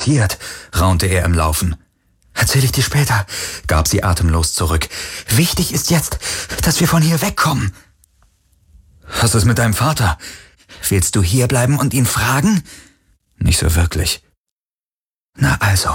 passiert?« raunte er im Laufen. »Erzähl ich dir später«, gab sie atemlos zurück. »Wichtig ist jetzt, dass wir von hier wegkommen.« »Was ist mit deinem Vater? Willst du hierbleiben und ihn fragen?« »Nicht so wirklich.« »Na also.«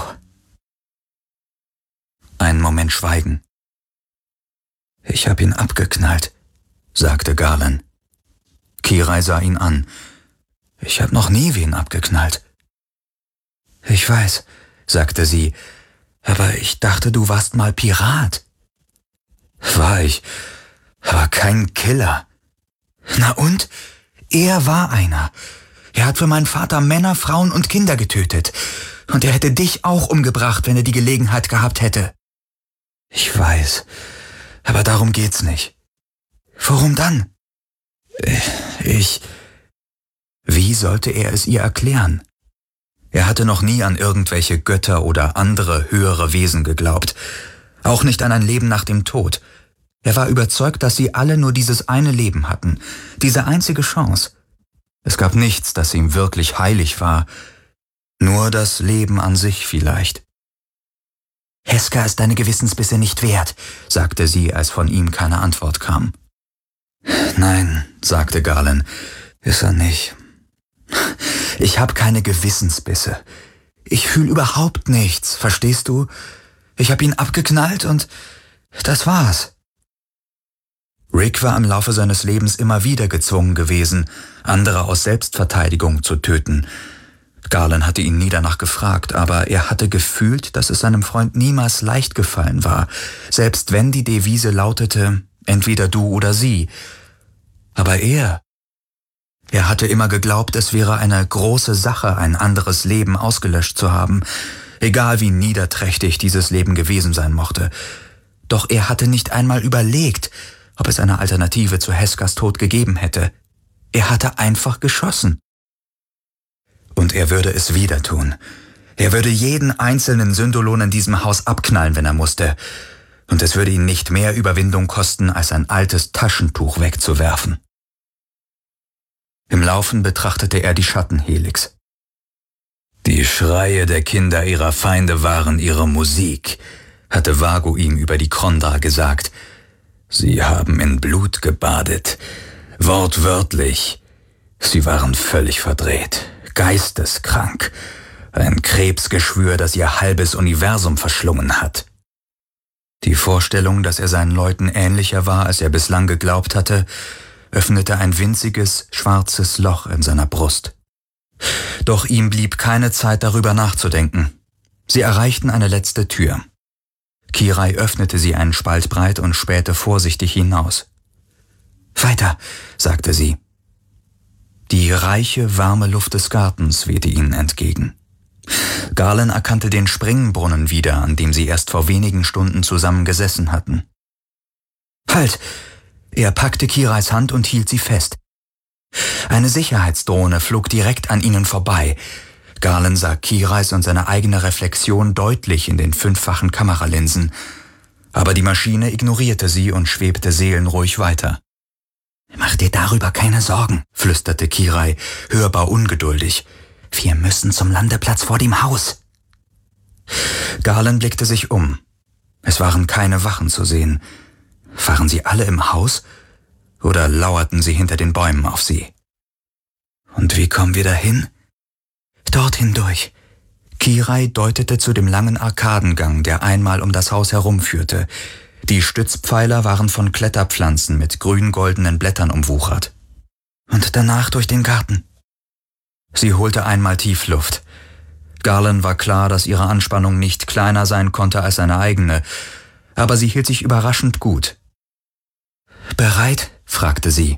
Ein Moment Schweigen. »Ich hab ihn abgeknallt«, sagte Garland. Kirai sah ihn an. »Ich hab noch nie wen abgeknallt.« »Ich weiß«, sagte sie, »aber ich dachte, du warst mal Pirat.« »War ich, aber kein Killer.« »Na und? Er war einer. Er hat für meinen Vater Männer, Frauen und Kinder getötet. Und er hätte dich auch umgebracht, wenn er die Gelegenheit gehabt hätte.« »Ich weiß, aber darum geht's nicht.« »Worum dann?« Wie sollte er es ihr erklären? Er hatte noch nie an irgendwelche Götter oder andere höhere Wesen geglaubt. Auch nicht an ein Leben nach dem Tod. Er war überzeugt, dass sie alle nur dieses eine Leben hatten, diese einzige Chance. Es gab nichts, das ihm wirklich heilig war. Nur das Leben an sich vielleicht. »Heska ist deine Gewissensbisse nicht wert«, sagte sie, als von ihm keine Antwort kam. »Nein«, sagte Garland, »ist er nicht. Ich habe keine Gewissensbisse. Ich fühle überhaupt nichts, verstehst du? Ich habe ihn abgeknallt und das war's.« Rick war im Laufe seines Lebens immer wieder gezwungen gewesen, andere aus Selbstverteidigung zu töten. Garland hatte ihn nie danach gefragt, aber er hatte gefühlt, dass es seinem Freund niemals leicht gefallen war, selbst wenn die Devise lautete, entweder du oder sie. Aber er hatte immer geglaubt, es wäre eine große Sache, ein anderes Leben ausgelöscht zu haben, egal wie niederträchtig dieses Leben gewesen sein mochte. Doch er hatte nicht einmal überlegt, ob es eine Alternative zu Heskas Tod gegeben hätte. Er hatte einfach geschossen. Und er würde es wieder tun. Er würde jeden einzelnen Syndolon in diesem Haus abknallen, wenn er musste. Und es würde ihn nicht mehr Überwindung kosten, als ein altes Taschentuch wegzuwerfen. Im Laufen betrachtete er die Schattenhelix. »Die Schreie der Kinder ihrer Feinde waren ihre Musik«, hatte Vago ihm über die Krondra gesagt. »Sie haben in Blut gebadet. Wortwörtlich. Sie waren völlig verdreht, geisteskrank. Ein Krebsgeschwür, das ihr halbes Universum verschlungen hat.« Die Vorstellung, dass er seinen Leuten ähnlicher war, als er bislang geglaubt hatte, öffnete ein winziges, schwarzes Loch in seiner Brust. Doch ihm blieb keine Zeit, darüber nachzudenken. Sie erreichten eine letzte Tür. Kirai öffnete sie einen Spalt breit und spähte vorsichtig hinaus. »Weiter«, sagte sie. Die reiche, warme Luft des Gartens wehte ihnen entgegen. Garland erkannte den Springbrunnen wieder, an dem sie erst vor wenigen Stunden zusammen gesessen hatten. »Halt!« Er packte Kirais Hand und hielt sie fest. Eine Sicherheitsdrohne flog direkt an ihnen vorbei. Garland sah Kirais und seine eigene Reflexion deutlich in den 5-fachen Kameralinsen. Aber die Maschine ignorierte sie und schwebte seelenruhig weiter. »Mach dir darüber keine Sorgen«, flüsterte Kirai, hörbar ungeduldig. »Wir müssen zum Landeplatz vor dem Haus.« Garland blickte sich um. Es waren keine Wachen zu sehen. Waren sie alle im Haus oder lauerten sie hinter den Bäumen auf sie? »Und wie kommen wir dahin?« »Dorthin durch.« Kirai deutete zu dem langen Arkadengang, der einmal um das Haus herumführte. Die Stützpfeiler waren von Kletterpflanzen mit grün-goldenen Blättern umwuchert. »Und danach durch den Garten.« Sie holte einmal tief Luft. Garland war klar, dass ihre Anspannung nicht kleiner sein konnte als seine eigene, aber sie hielt sich überraschend gut. »Bereit?« fragte sie.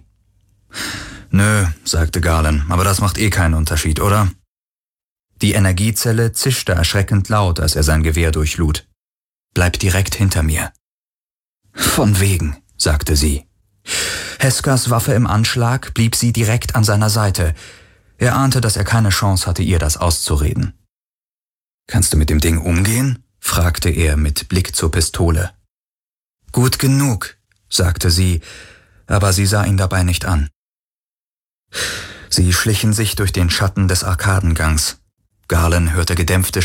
»Nö«, sagte Garland, »aber das macht eh keinen Unterschied, oder?« Die Energiezelle zischte erschreckend laut, als er sein Gewehr durchlud. »Bleib direkt hinter mir.« »Von wegen«, sagte sie. Heskas Waffe im Anschlag blieb sie direkt an seiner Seite. Er ahnte, dass er keine Chance hatte, ihr das auszureden. »Kannst du mit dem Ding umgehen?« fragte er mit Blick zur Pistole. »Gut genug«, sagte sie, aber sie sah ihn dabei nicht an. Sie schlichen sich durch den Schatten des Arkadengangs. Garland hörte gedämpfte